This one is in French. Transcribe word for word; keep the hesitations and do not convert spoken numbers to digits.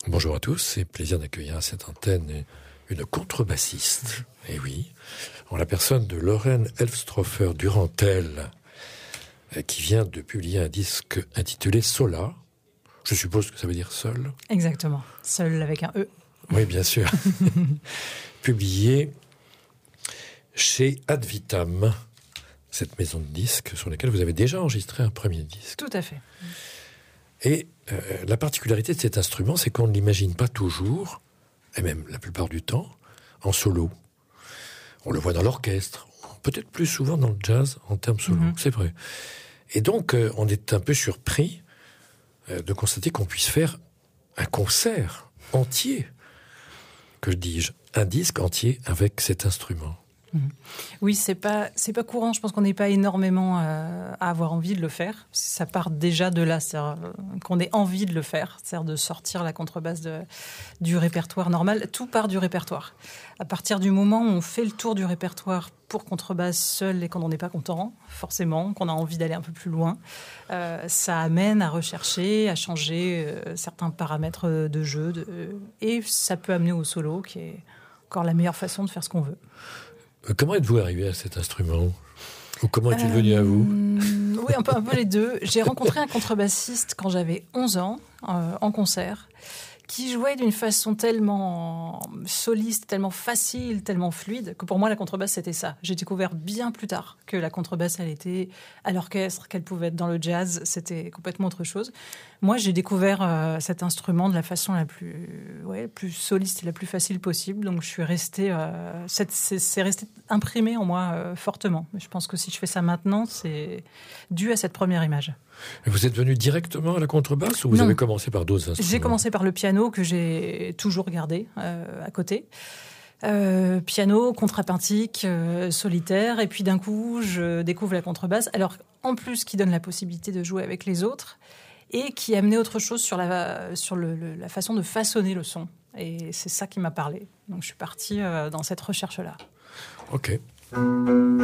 Bonjour à tous, c'est plaisir d'accueillir à cette antenne une contrebassiste, et oui, en la personne de Lorraine Elfstrofer-Durantel, qui vient de publier un disque intitulé Sola. Je suppose que ça veut dire seul. Exactement, seul avec un E. Oui, bien sûr. Publié chez Ad Vitam, cette maison de disques sur laquelle vous avez déjà enregistré un premier disque. Tout à fait. Et euh, la particularité de cet instrument, c'est qu'on ne l'imagine pas toujours, et même la plupart du temps, en solo. On le voit dans l'orchestre, peut-être plus souvent dans le jazz en termes solo, mm-hmm. C'est vrai. Et donc, euh, on est un peu surpris euh, de constater qu'on puisse faire un concert entier, que dis-je, un disque entier avec cet instrument. Mmh. Oui, c'est pas c'est pas courant. Je pense qu'on n'est pas énormément euh, à avoir envie de le faire. Ça part déjà de là, c'est-à-dire euh, qu'on ait envie de le faire, c'est-à-dire de sortir la contrebasse de, du répertoire normal. Tout part du répertoire. À partir du moment où on fait le tour du répertoire pour contrebasse seul et quand on n'est pas content, forcément, qu'on a envie d'aller un peu plus loin, euh, ça amène à rechercher, à changer euh, certains paramètres de jeu, de, euh, et ça peut amener au solo, qui est encore la meilleure façon de faire ce qu'on veut. Comment êtes-vous arrivé à cet instrument ? Ou comment est-il euh, venu à vous ? Oui, un peu, un peu les deux. J'ai rencontré un contrebassiste quand j'avais onze ans, euh, en concert, qui jouait d'une façon tellement soliste, tellement facile, tellement fluide, que pour moi, la contrebasse, c'était ça. J'ai découvert bien plus tard que la contrebasse, elle était à l'orchestre, qu'elle pouvait être dans le jazz, c'était complètement autre chose. Moi, j'ai découvert euh, cet instrument de la façon la plus, ouais, plus soliste et la plus facile possible. Donc, je suis restée... Euh, c'est, c'est, c'est resté imprimé en moi euh, fortement. Je pense que si je fais ça maintenant, c'est dû à cette première image. Et vous êtes venu directement à la contrebasse ou vous non. avez commencé par d'autres instruments ? J'ai commencé par le piano, que j'ai toujours gardé euh, à côté. Euh, piano, contrapuntique, euh, solitaire, et puis d'un coup, je découvre la contrebasse. Alors, en plus, qui donne la possibilité de jouer avec les autres, et qui amenait autre chose sur la, sur le, le, la façon de façonner le son. Et c'est ça qui m'a parlé. Donc, je suis partie euh, dans cette recherche-là. Ok.